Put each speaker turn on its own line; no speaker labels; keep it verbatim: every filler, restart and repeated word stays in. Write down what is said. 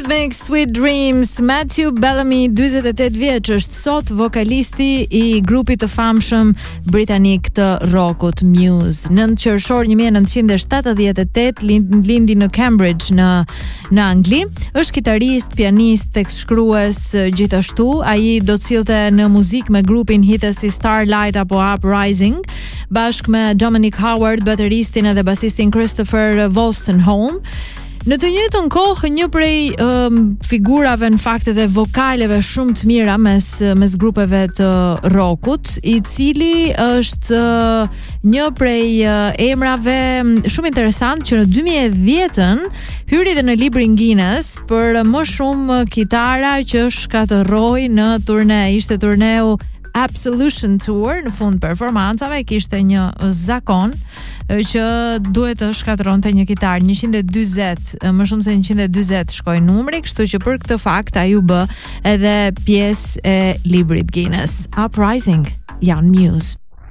Eurythmics Sweet Dreams. Matthew Bellamy, dyzet e tetë vjeç, është sot vokalisti i grupit të famshëm britanik të rockut Muse. nëntë qershor një mijë e nëntëqind e shtatëdhjetë e tetë lindi në Cambridge në në Angli. Është kitarist, pianist, tekstshkrues, gjithashtu ai do të sillte në muzikë me grupin hitës si Starlight apo Uprising, bashkë me Dominic Howard, bateristin edhe basistin Christopher Wolstenholme. Në të njëjtën kohë, një prej um, figurave në fakt edhe vokaleve shumë të mira mes mes grupeve të rockut, i cili është uh, një prej uh, emrave shumë interesant që në dy mijë e dhjetën hyri dhe në librin Guinness për më shumë kitara që shkatërroi në turne. Ishte turneu Absolution Tour. Në fund performancave kishte një zakon që duhet të shkatëronte një kitar. njëqind e dyzet, më shumë se njëqind e dyzet shkoi numri, kështu që për këtë fakt ai u bë edhe pjesë e librit Guinness. Uprising, janë Muse.